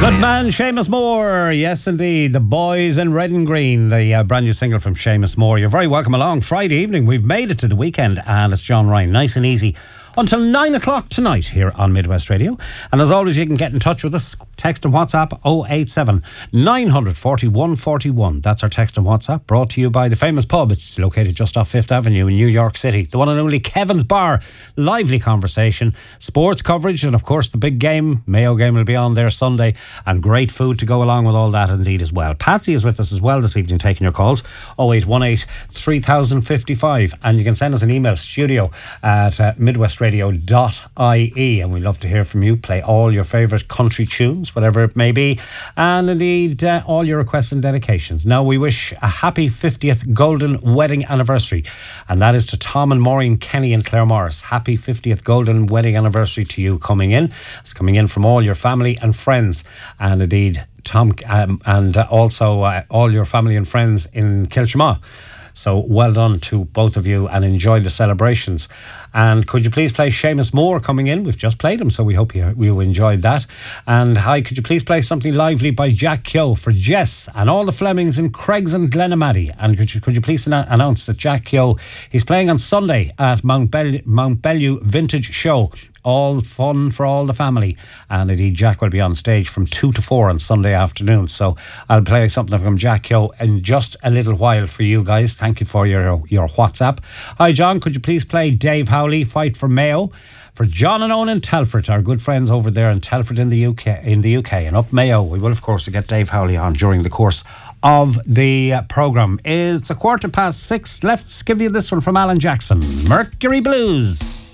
Good man, Seamus Moore. Yes, indeed. The Boys in Red and Green, the brand new single from Seamus Moore. You're very welcome along. Friday evening, we've made it to the weekend, and it's John Ryan. Nice and easy until 9 o'clock tonight here on Midwest Radio. And as always, you can get in touch with us. Text and WhatsApp 087 940 141. That's our text and WhatsApp, brought to you by the famous pub. It's located just off 5th Avenue in New York City. The one and only Kevin's Bar. Lively conversation, sports coverage, and of course the big game. Mayo game will be on there Sunday, and great food to go along with all that indeed as well. Patsy is with us as well this evening, taking your calls 0818 3055, and you can send us an email, studio at midwestradio.ie, and we love to hear from you. Play all your favourite country tunes, whatever it may be, and indeed all your requests and dedications. Now we wish a happy 50th golden wedding anniversary, and that is to Tom and Maureen Kenny and Claire Morris. Happy 50th golden wedding anniversary to you coming in. It's coming in from all your family and friends, and indeed Tom and also all your family and friends in Kilchma. So well done to both of you, and enjoy the celebrations. And could you please play Seamus Moore coming in? We've just played him, so we hope you enjoyed that. And hi, could you please play something lively by Jack Keogh for Jess and all the Flemings in Craigs and Glenamaddy? And could you please announce that Jack Keogh, he's playing on Sunday at Mount Bellew Vintage Show. All fun for all the family, and indeed Jack will be on stage from 2 to 4 on Sunday afternoon. So I'll play something from Jack Keogh in just a little while for you guys. Thank you for your WhatsApp. Hi John, could you please play Dave Howley, Fight for Mayo, for John and Owen in Telford, our good friends over there in Telford in the UK, and up Mayo. We will of course get Dave Howley on during the course of the programme. It's 6:15. Let's give you this one from Alan Jackson, Mercury Blues.